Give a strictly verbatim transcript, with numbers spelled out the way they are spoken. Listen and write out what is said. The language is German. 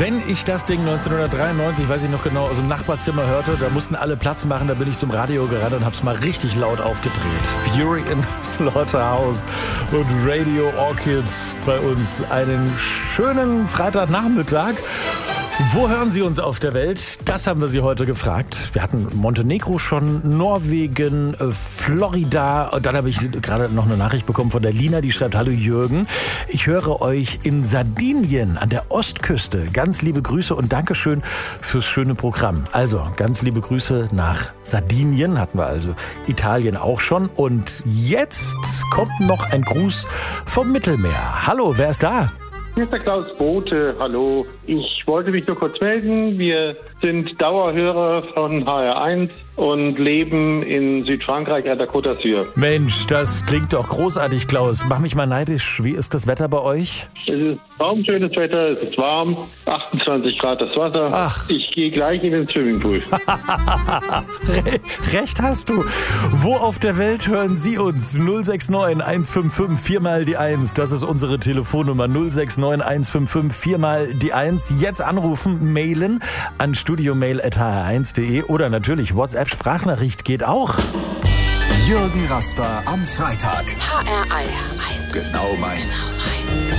Wenn ich das Ding neunzehnhundertdreiundneunzig, weiß ich noch genau, aus dem Nachbarzimmer hörte, da mussten alle Platz machen, da bin ich zum Radio gerannt und hab's mal richtig laut aufgedreht. Fury in Slaughterhouse und Radio Orchids bei uns. Einen schönen Freitagnachmittag. Wo hören Sie uns auf der Welt? Das haben wir Sie heute gefragt. Wir hatten Montenegro schon, Norwegen, Florida. Und dann habe ich gerade noch eine Nachricht bekommen von der Lina, die schreibt: Hallo Jürgen, ich höre euch in Sardinien an der Ostküste. Ganz liebe Grüße und Dankeschön fürs schöne Programm. Also ganz liebe Grüße nach Sardinien, hatten wir also Italien auch schon. Und jetzt kommt noch ein Gruß vom Mittelmeer. Hallo, wer ist da? Hier ist der Klaus Bote, hallo. Ich wollte mich nur kurz melden. Wir sind Dauerhörer von H R eins und leben in Südfrankreich an der Côte d'Azur. Mensch, das klingt doch großartig, Klaus. Mach mich mal neidisch. Wie ist das Wetter bei euch? Es ist traumschönes Wetter, es ist warm, achtundzwanzig Grad das Wasser. Ach. Ich gehe gleich in den Swimmingpool. Re- Recht hast du. Wo auf der Welt hören Sie uns? null sechs neun eins fünf fünf vier mal die eins. Das ist unsere Telefonnummer. null sechs neun eins fünf fünf vier mal die eins. Jetzt anrufen, mailen an studiomail at h r eins punkt de oder natürlich WhatsApp-Sprachnachricht geht auch. Jürgen Rasper am Freitag. H R eins. Genau meins. Genau meins.